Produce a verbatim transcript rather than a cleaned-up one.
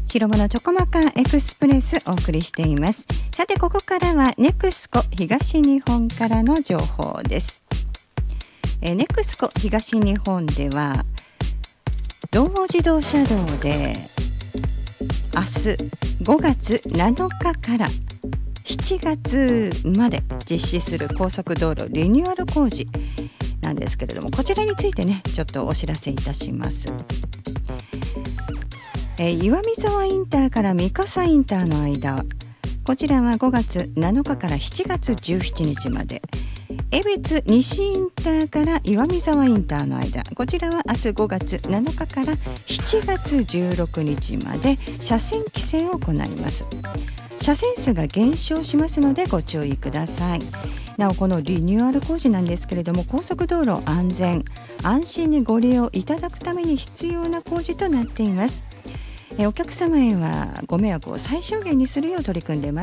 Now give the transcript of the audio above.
広場のチョコマカエクスプレスお送りしています。さてここからはネクスコ東日本からの情報です。えネクスコ東日本では道央自動車道で明日ごがつなのかからしちがつまで実施する高速道路リニューアル工事なんですけれども、こちらについてねちょっとお知らせいたします。えー、岩見沢インターから三笠インターの間、こちらはごがつなのかからしちがつじゅうしちにちまで、江別西インターから岩見沢インターの間、こちらは明日ごがつなのかからしちがつじゅうろくにちまで車線規制を行います。車線数が減少しますのでご注意ください。なおこのリニューアル工事なんですけれども、高速道路安全安心にご利用いただくために必要な工事となっています。えお客様へはご迷惑を最小限にするよう取り組んでまいります。